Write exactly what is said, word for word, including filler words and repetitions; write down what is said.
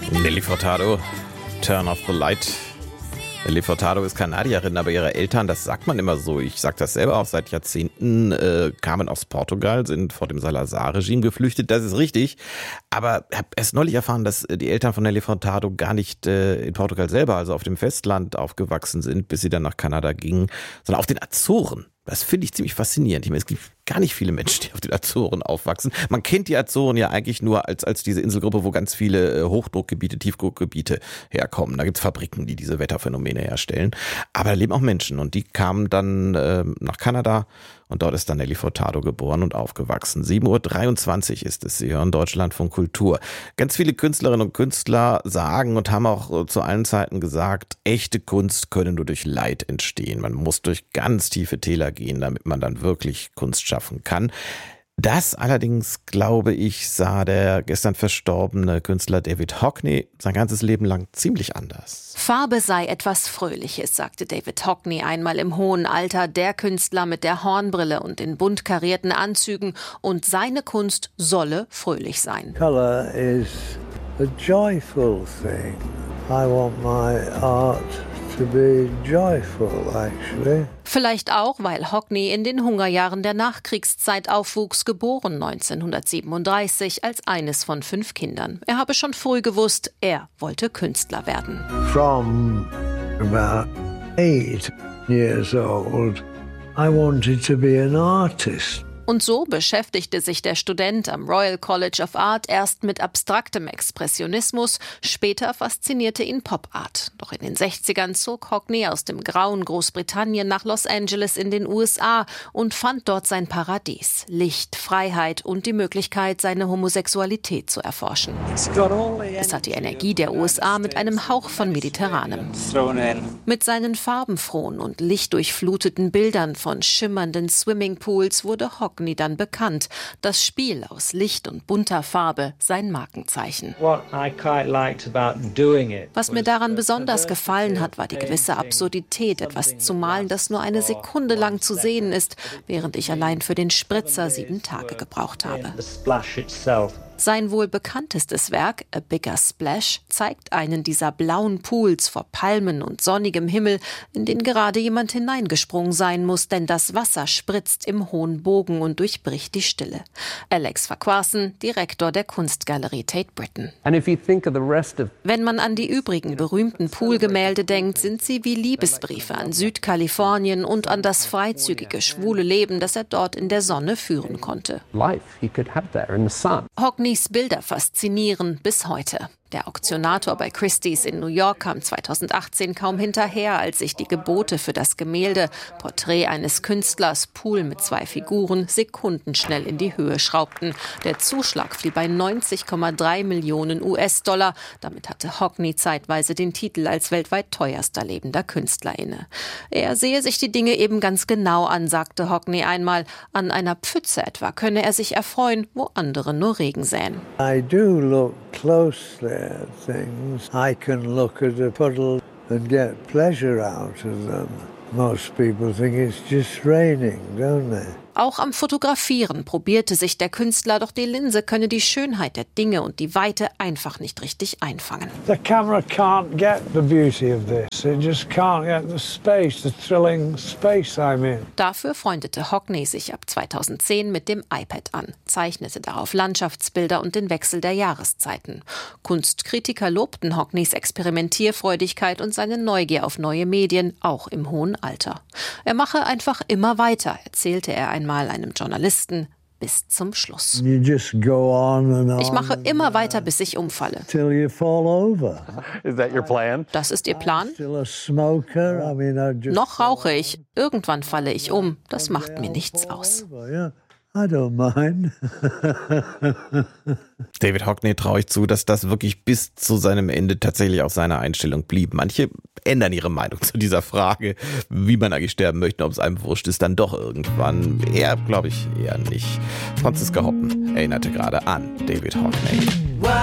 Nelly Furtado, Turn Off the Light. Nelly Furtado ist Kanadierin, aber ihre Eltern, das sagt man immer so, ich sage das selber auch seit Jahrzehnten, äh, kamen aus Portugal, sind vor dem Salazar-Regime geflüchtet, das ist richtig. Aber ich habe erst neulich erfahren, dass die Eltern von Nelly Furtado gar nicht äh, in Portugal selber, also auf dem Festland aufgewachsen sind, bis sie dann nach Kanada gingen, sondern auf den Azoren. Das finde ich ziemlich faszinierend. Ich meine, es gibt gar nicht viele Menschen, die auf den Azoren aufwachsen. Man kennt die Azoren ja eigentlich nur als, als diese Inselgruppe, wo ganz viele Hochdruckgebiete, Tiefdruckgebiete herkommen. Da gibt es Fabriken, die diese Wetterphänomene herstellen. Aber da leben auch Menschen und die kamen dann äh, nach Kanada und dort ist dann Nelly Furtado geboren und aufgewachsen. sieben Uhr dreiundzwanzig ist es. Sie hören Deutschlandfunk Kultur. Ganz viele Künstlerinnen und Künstler sagen und haben auch zu allen Zeiten gesagt, echte Kunst könne nur durch Leid entstehen. Man muss durch ganz tiefe Täler gehen, damit man dann wirklich Kunst schaffen kann. Das allerdings, glaube ich, sah der gestern verstorbene Künstler David Hockney sein ganzes Leben lang ziemlich anders. Farbe sei etwas Fröhliches, sagte David Hockney einmal im hohen Alter, der Künstler mit der Hornbrille und den bunt karierten Anzügen, und seine Kunst solle fröhlich sein. Color is a joyful thing. I want my art to be joyful, actually. Vielleicht auch, weil Hockney in den Hungerjahren der Nachkriegszeit aufwuchs, geboren neunzehnhundertsiebenunddreißig als eines von fünf Kindern. Er habe schon früh gewusst, er wollte Künstler werden. From about eight years old, I wanted to be an artist. Und so beschäftigte sich der Student am Royal College of Art erst mit abstraktem Expressionismus, später faszinierte ihn Pop-Art. Doch in den sechzigern zog Hockney aus dem grauen Großbritannien nach Los Angeles in den U S A und fand dort sein Paradies, Licht, Freiheit und die Möglichkeit, seine Homosexualität zu erforschen. Es hat die Energie der U S A mit einem Hauch von Mediterranem. Mit seinen farbenfrohen und lichtdurchfluteten Bildern von schimmernden Swimmingpools wurde Hockney dann bekannt. Das Spiel aus Licht und bunter Farbe sein Markenzeichen. Was mir daran besonders gefallen hat, war die gewisse Absurdität, etwas zu malen, das nur eine Sekunde lang zu sehen ist, während ich allein für den Spritzer sieben Tage gebraucht habe. Sein wohl bekanntestes Werk, A Bigger Splash, zeigt einen dieser blauen Pools vor Palmen und sonnigem Himmel, in den gerade jemand hineingesprungen sein muss, denn das Wasser spritzt im hohen Bogen und durchbricht die Stille. Alex Farquharson, Direktor der Kunstgalerie Tate Britain. Wenn man an die übrigen berühmten Poolgemälde denkt, sind sie wie Liebesbriefe an Südkalifornien und an das freizügige, schwule Leben, das er dort in der Sonne führen konnte. Hockneys Bilder faszinieren bis heute. Der Auktionator bei Christie's in New York kam zweitausendachtzehn kaum hinterher, als sich die Gebote für das Gemälde Porträt eines Künstlers, Pool mit zwei Figuren, sekundenschnell in die Höhe schraubten. Der Zuschlag fiel bei neunzig Komma drei Millionen U S-Dollar. Damit hatte Hockney zeitweise den Titel als weltweit teuerster lebender Künstler inne. Er sehe sich die Dinge eben ganz genau an, sagte Hockney einmal. An einer Pfütze etwa könne er sich erfreuen, wo andere nur Regen säen. I do look closely at things. I can look at a puddle and get pleasure out of them. Most people think it's just raining, don't they? Auch am Fotografieren probierte sich der Künstler, doch die Linse könne die Schönheit der Dinge und die Weite einfach nicht richtig einfangen. The camera can't get the beauty of this. It just can't get the space, the thrilling space I'm in. Dafür freundete Hockney sich ab zweitausendzehn mit dem iPad an, zeichnete darauf Landschaftsbilder und den Wechsel der Jahreszeiten. Kunstkritiker lobten Hockneys Experimentierfreudigkeit und seine Neugier auf neue Medien, auch im hohen Alter. Er mache einfach immer weiter, erzählte er einmal einem Journalisten, bis zum Schluss. Ich mache immer weiter, bis ich umfalle. Das ist Ihr Plan? Noch rauche ich. Irgendwann falle ich um. Das macht mir nichts aus. I don't mind. David Hockney traue ich zu, dass das wirklich bis zu seinem Ende tatsächlich auch seine Einstellung blieb. Manche ändern ihre Meinung zu dieser Frage, wie man eigentlich sterben möchte, ob es einem wurscht ist, dann doch irgendwann. Er, glaube ich, eher nicht. Franziska Hoppen erinnerte gerade an David Hockney.